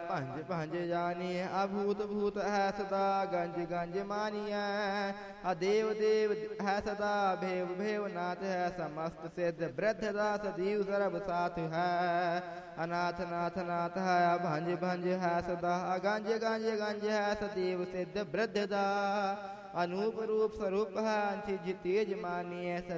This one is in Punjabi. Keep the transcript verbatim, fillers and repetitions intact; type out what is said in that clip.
ਭੰਜ ਭੰਜ ਜਾਣੀਐ। ਅਭੂਤ ਭੂਤ ਹੈ ਸਦਾ ਗੰਜ ਗੰਜ ਮਾਨੀਐ। ਅਦੇਵ ਦੇਵ ਹੈ ਸਦਾ ਭੇਵ ਭੇਵ ਨਾਥ ਹੈ। ਸਮਸਤ ਸਿੱਧ ਬ੍ਰਿਧ ਦਾਸ ਦੀਵ ਸਰਬ ਸਾਥ ਹੈ। ਅਨਾਥ ਨਾਥ ਨਾਥ ਹੈ। ਭੰਜ ਭੰਜ ਹੈ ਸਦਾ ਗੰਜ ਗੰਜ ਗੰਜ ਹੈ। ਸਦੀਵ ਸਿੱਧ ਬ੍ਰਿਧ ਦਾ ਅਨੂਪ ਰੂਪ ਸਰੂਪ ਹੈ। ਅੰਸ਼ਿ ਤੇਜ ਮਾਨੀਐ।